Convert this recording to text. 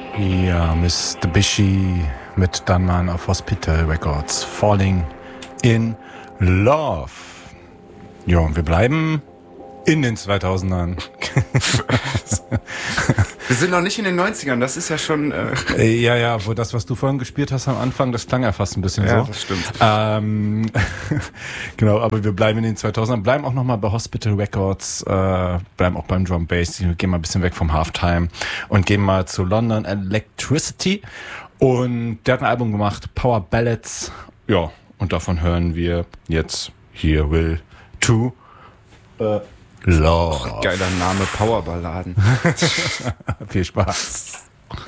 Ja, Mr. Bishi mit Dunman auf Hospital Records. Falling in Love. Ja, und wir bleiben in den 2000ern. Wir sind noch nicht in den 90ern, das ist ja schon... Ja, wo das, was du vorhin gespielt hast am Anfang, das klang ja fast ein bisschen so. Ja, das stimmt. Genau, aber wir bleiben in den 2000ern, bleiben auch nochmal bei Hospital Records, bleiben auch beim Drum Bass, wir gehen mal ein bisschen weg vom Halftime und gehen mal zu London Electricity. Und der hat ein Album gemacht, Power Ballads. Ja, und davon hören wir jetzt Here Will To Love. Geiler Name, Powerballaden. Viel Spaß.